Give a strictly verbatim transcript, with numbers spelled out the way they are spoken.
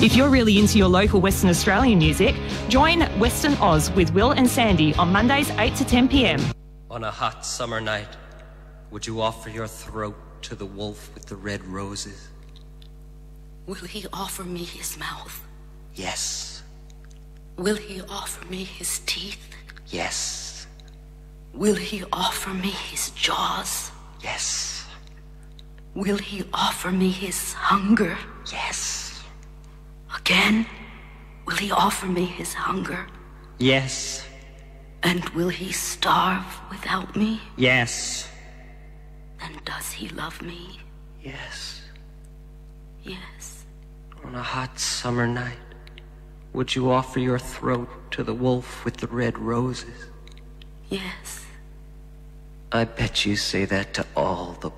If you're really into your local Western Australian music, join Western Oz with Will and Sandy on Mondays eight to ten p m. On a hot summer night, would you offer your throat to the wolf with the red roses? Will he offer me his mouth? Yes. Will he offer me his teeth? Yes. Will he offer me his jaws? Yes. Will he offer me his hunger? Yes. Again, will he offer me his hunger? Yes. And will he starve without me? Yes. Then does he love me? Yes. Yes. On a hot summer night, would you offer your throat to the wolf with the red roses? Yes. I bet you say that to all the